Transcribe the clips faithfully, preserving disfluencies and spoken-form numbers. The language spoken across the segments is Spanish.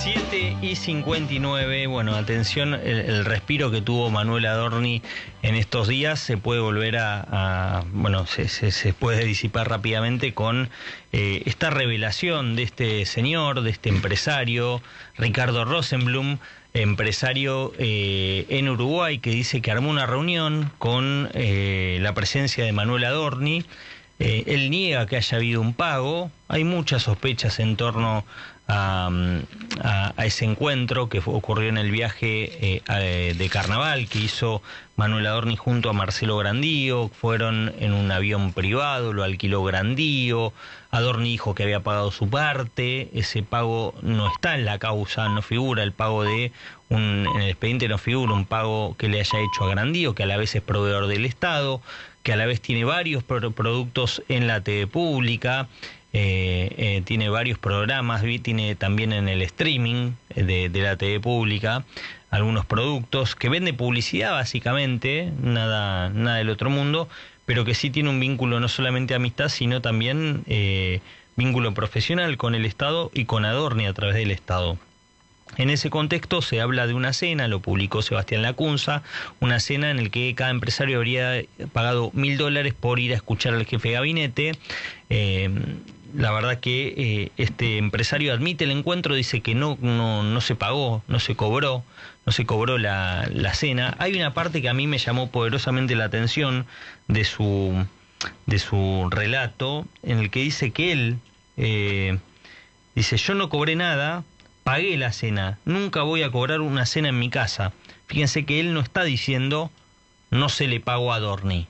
siete y cincuenta y nueve, bueno, atención, el, el respiro que tuvo Manuel Adorni en estos días se puede volver a, a bueno, se, se, se puede disipar rápidamente con eh, esta revelación de este señor, de este empresario, Ricardo Rosenblum, empresario eh, en Uruguay, que dice que armó una reunión con eh, la presencia de Manuel Adorni. Eh, él niega que haya habido un pago. Hay muchas sospechas en torno a, a, a ese encuentro que fue, ocurrió en el viaje eh, a, de carnaval que hizo Manuel Adorni junto a Marcelo Grandío. Fueron en un avión privado, lo alquiló Grandío. Adorni dijo que había pagado su parte. Ese pago no está en la causa, no figura el pago de un, en el expediente no figura un pago que le haya hecho a Grandío, que a la vez es proveedor del Estado, que a la vez tiene varios pro productos en la T V pública, eh, eh, tiene varios programas, tiene también en el streaming de, de la T V pública algunos productos, que vende publicidad básicamente, nada, nada del otro mundo, pero que sí tiene un vínculo no solamente de amistad, sino también eh, vínculo profesional con el Estado y con Adorni a través del Estado. En ese contexto se habla de una cena, lo publicó Sebastián Lacunza, una cena en la que cada empresario habría pagado mil dólares por ir a escuchar al jefe de gabinete. Eh, la verdad que eh, este empresario admite el encuentro, dice que no, no, no se pagó, no se cobró, no se cobró la, la cena. Hay una parte que a mí me llamó poderosamente la atención de su, de su relato, en el que dice que él, eh, dice, yo no cobré nada, pagué la cena, nunca voy a cobrar una cena en mi casa. Fíjense que él no está diciendo no se le pagó a Adorni.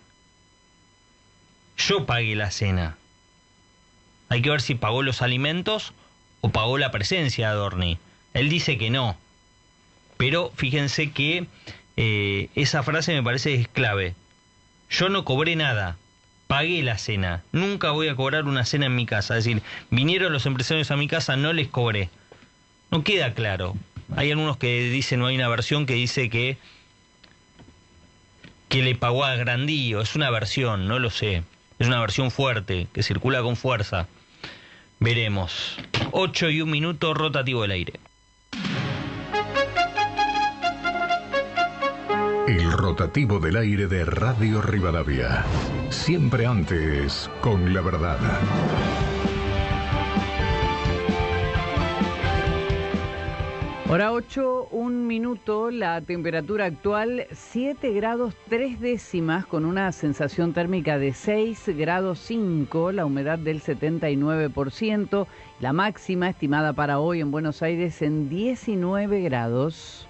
Yo pagué la cena. Hay que ver si pagó los alimentos o pagó la presencia de Adorni. Él dice que no. Pero fíjense que eh, esa frase me parece que es clave. Yo no cobré nada, pagué la cena, nunca voy a cobrar una cena en mi casa. Es decir, vinieron los empresarios a mi casa, no les cobré. No queda claro. Hay algunos que dicen, no hay una versión que dice que que le pagó a Grandío. Es una versión, no lo sé. Es una versión fuerte, que circula con fuerza. Veremos. ocho y un minuto, rotativo del aire. El rotativo del aire de Radio Rivadavia. Siempre antes, con la verdad. Hora ocho, un minuto, la temperatura actual siete grados tres décimas con una sensación térmica de seis grados cinco, la humedad del setenta y nueve por ciento, la máxima estimada para hoy en Buenos Aires en diecinueve grados.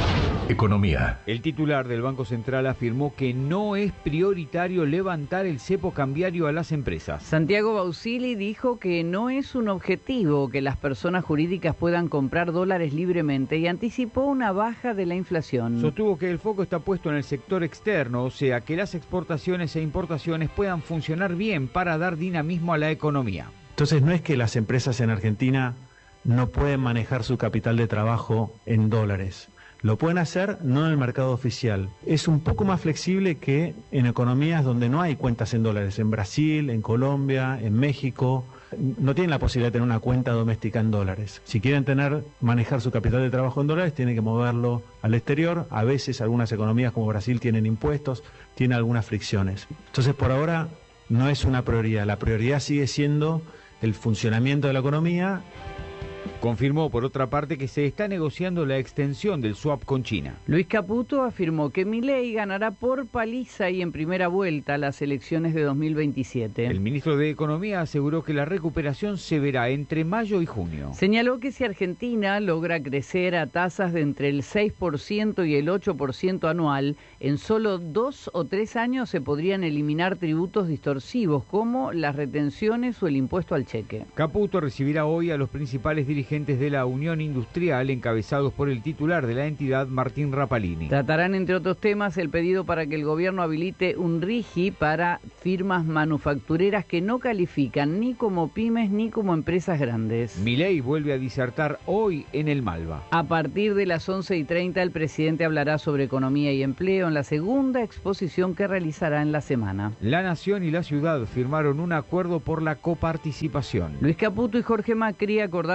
Economía. El titular del Banco Central afirmó que no es prioritario levantar el cepo cambiario a las empresas. Santiago Bausili dijo que no es un objetivo que las personas jurídicas puedan comprar dólares libremente y anticipó una baja de la inflación. Sostuvo que el foco está puesto en el sector externo, o sea, que las exportaciones e importaciones puedan funcionar bien para dar dinamismo a la economía. Entonces no es que las empresas en Argentina no pueden manejar su capital de trabajo en dólares. Lo pueden hacer no en el mercado oficial. Es un poco más flexible que en economías donde no hay cuentas en dólares. En Brasil, en Colombia, en México, no tienen la posibilidad de tener una cuenta doméstica en dólares. Si quieren tener, manejar su capital de trabajo en dólares, tienen que moverlo al exterior. A veces algunas economías como Brasil tienen impuestos, tienen algunas fricciones. Entonces por ahora no es una prioridad. La prioridad sigue siendo el funcionamiento de la economía. Confirmó, por otra parte, que se está negociando la extensión del swap con China. Luis Caputo afirmó que Milei ganará por paliza y en primera vuelta las elecciones de dos mil veintisiete. El ministro de Economía aseguró que la recuperación se verá entre mayo y junio. Señaló que si Argentina logra crecer a tasas de entre el seis por ciento y el ocho por ciento anual, en solo dos o tres años se podrían eliminar tributos distorsivos como las retenciones o el impuesto al cheque. Caputo recibirá hoy a los principales dirigentes de la Unión Industrial, encabezados por el titular de la entidad, Martín Rapalini. Tratarán, entre otros temas, el pedido para que el gobierno habilite un RIGI para firmas manufactureras que no califican ni como pymes ni como empresas grandes. Milei vuelve a disertar hoy en el Malva. A partir de las once y treinta, el presidente hablará sobre economía y empleo en la segunda exposición que realizará en la semana. La Nación y la Ciudad firmaron un acuerdo por la coparticipación. Luis Caputo y Jorge Macri acordaron la cancelación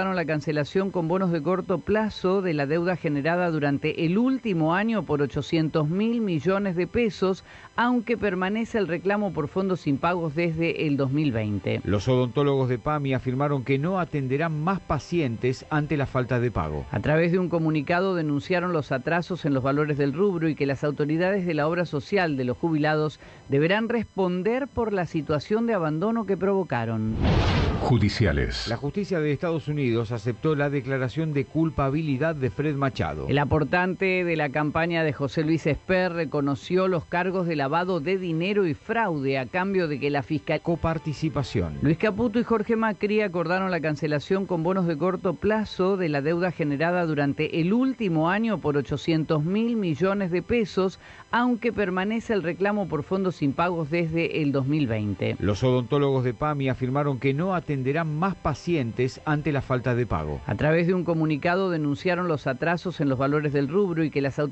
cancelación con bonos de corto plazo de la deuda generada durante el último año por ochocientos mil millones de pesos, aunque permanece el reclamo por fondos impagos desde el dos mil veinte. Los odontólogos de PAMI afirmaron que no atenderán más pacientes ante la falta de pago. A través de un comunicado denunciaron los atrasos en los valores del rubro y que las autoridades de la obra social de los jubilados deberán responder por la situación de abandono que provocaron. Judiciales. La justicia de Estados Unidos aceptó la declaración de culpabilidad de Fred Machado. El aportante de la campaña de José Luis Esper reconoció los cargos de lavado de dinero y fraude a cambio de que la fiscal... Coparticipación. Luis Caputo y Jorge Macri acordaron la cancelación con bonos de corto plazo de la deuda generada durante el último año por ochocientos mil millones de pesos, aunque permanece el reclamo por fondos impagos desde el dos mil veinte. Los odontólogos de PAMI afirmaron que no atenderán más pacientes ante la falta de pago. A través de un comunicado denunciaron los atrasos en los valores del rubro y que las autoridades